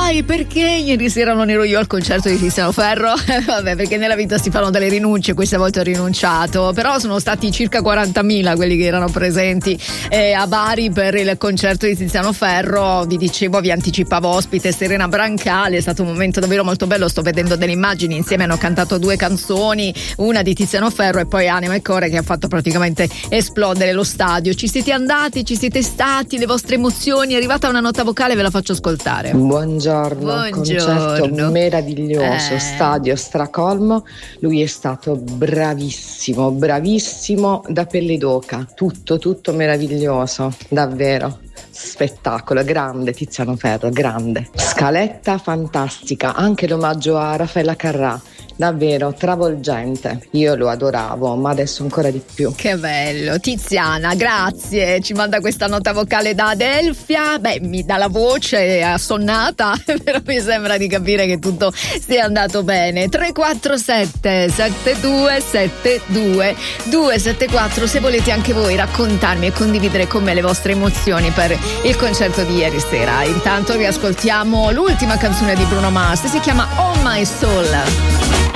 dai, perché ieri sera non ero io al concerto di Tiziano Ferro? Vabbè, perché nella vita si fanno delle rinunce, questa volta ho rinunciato, però sono stati circa 40.000 quelli che erano presenti a Bari per il concerto di Tiziano Ferro. Vi dicevo, vi anticipavo ospite Serena Brancale, è stato un momento davvero molto bello, sto vedendo delle immagini, insieme hanno cantato 2 canzoni, una di Tiziano Ferro e poi Anima e Core, che ha fatto praticamente esplodere lo stadio. Ci siete andati, ci siete stati, le vostre emozioni? È arrivata una nota vocale, ve la faccio ascoltare. Buongiorno. Concerto meraviglioso, stadio stracolmo, lui è stato bravissimo da pelle d'oca, tutto meraviglioso, davvero. Spettacolo, grande Tiziano Ferro, grande. Scaletta fantastica, anche l'omaggio a Raffaella Carrà, davvero travolgente. Io lo adoravo, ma adesso ancora di più. Che bello. Tiziana, grazie, ci manda questa nota vocale da Adelfia. Beh, mi dà la voce assonnata, però mi sembra di capire che tutto sia andato bene. 347 7272 274, se volete anche voi raccontarmi e condividere con me le vostre emozioni per il concerto di ieri sera. Intanto vi ascoltiamo l'ultima canzone di Bruno Mars, si chiama Oh My Soul.